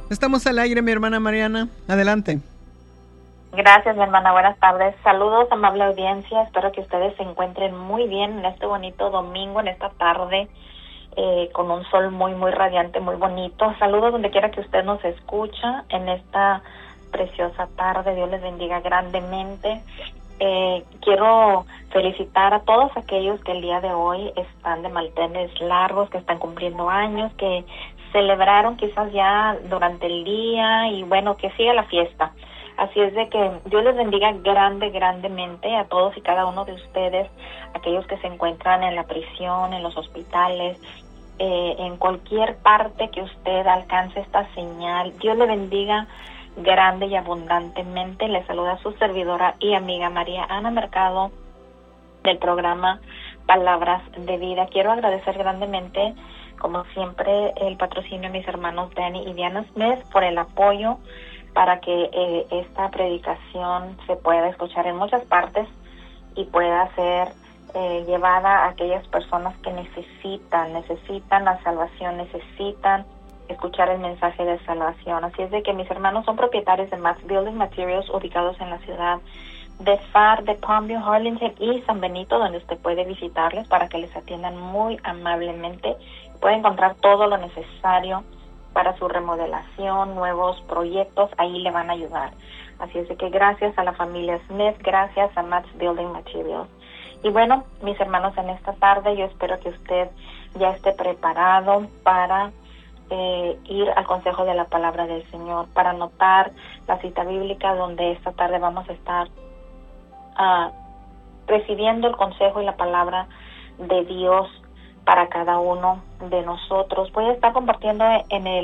Estamos al aire, mi hermana Mariana. Adelante. Gracias, mi hermana. Buenas tardes. Saludos, amable audiencia. Espero que ustedes se encuentren muy bien en este bonito domingo, en esta tarde, con un sol muy, muy radiante, muy bonito. Saludos donde quiera que usted nos escucha en esta preciosa tarde. Dios les bendiga grandemente. Quiero felicitar a todos aquellos que el día de hoy están de manteles largos, que están cumpliendo años, que celebraron quizás ya durante el día y bueno, que siga la fiesta. Así es de que Dios les bendiga grandemente a todos y cada uno de ustedes, aquellos que se encuentran en la prisión, en los hospitales, en cualquier parte que usted alcance esta señal. Dios le bendiga grande y abundantemente. Le saluda su servidora y amiga María Ana Mercado del programa Palabras de Vida. Quiero agradecer grandemente, como siempre, el patrocinio de mis hermanos Danny y Diana Smith por el apoyo para que esta predicación se pueda escuchar en muchas partes y pueda ser llevada a aquellas personas que necesitan la salvación, necesitan escuchar el mensaje de salvación. Así es de que mis hermanos son propietarios de Max Building Materials, ubicados en la ciudad de FAR, de Palmview, Harlingen y San Benito, donde usted puede visitarles para que les atiendan muy amablemente. Puede encontrar todo lo necesario para su remodelación, nuevos proyectos, ahí le van a ayudar. Así es de que gracias a la familia Smith, gracias a Max Building Materials. Y bueno, mis hermanos, en esta tarde yo espero que usted ya esté preparado para ir al consejo de la palabra del Señor, para anotar la cita bíblica donde esta tarde vamos a estar recibiendo el consejo y la palabra de Dios para cada uno de nosotros. Voy a estar compartiendo en el